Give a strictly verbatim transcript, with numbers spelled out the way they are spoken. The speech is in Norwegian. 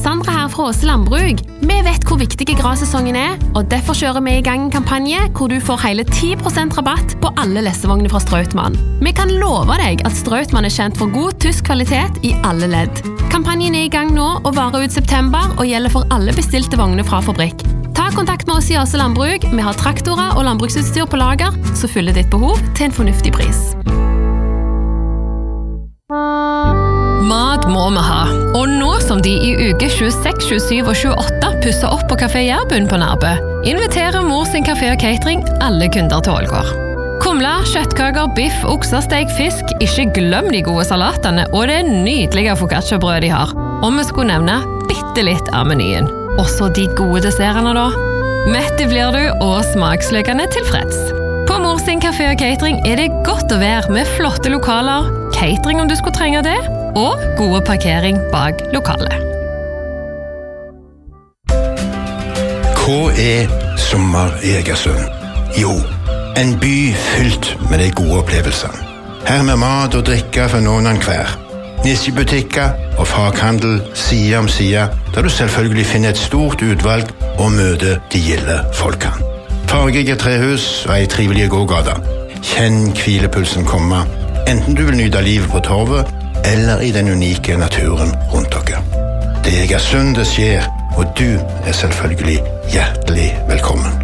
Sandra her fra Åse Landbruk. Vi vet hvor viktig grassesongen er, og derfor kjører vi i gang en kampanje hvor du får hele ti prosent rabatt på alle lesevogner fra Strautmann. Vi kan love deg at Strautmann er kjent for god tysk kvalitet i alle ledd. Kampanjen er i gang nå og varer ut september og gjelder for alle bestilte vogner fra fabrikk. Ta kontakt med oss i Åse Landbruk. Vi har traktorer og landbruksutstyr på lager, så fyller ditt behov til en fornuftig pris. Mat må vi ha, og nå som de i uke tjueseks, tjuesju og tjueåtte pusser opp på Kafé Jærbund på Nærbø, inviterer Mor sin kafé og catering alle kunder til Ålgård. Kumla, kjøttkaker, biff, oksesteg, fisk, ikke glem de gode salatene og det nydelige focaccia-brød de har. Og vi skulle nevne bitte litt av menyen. Også de gode dessertene da. Mette blir du og smaksløkene tilfreds. På Mor sin kafé og catering er det godt å være med flotte lokaler, catering om du skulle trenge det, og gode parkering bak lokalet. Hva er sommer i Egersund? Jo, en by fylt med de gode opplevelsene. Her med mat og drikke for noen av hver. Nisjebutikker og faghandel side om side, der du selvfølgelig finner et stort utvalg og møter de gilde folkene. Fargige trehus og ei trivelig gågata. Kjenn hvilepulsen komme, enten du vil nyte livet på torvet, eller i den unike naturen rundt dere. Det er Egersund det skjer, og du er selvfølgelig hjertelig velkommen.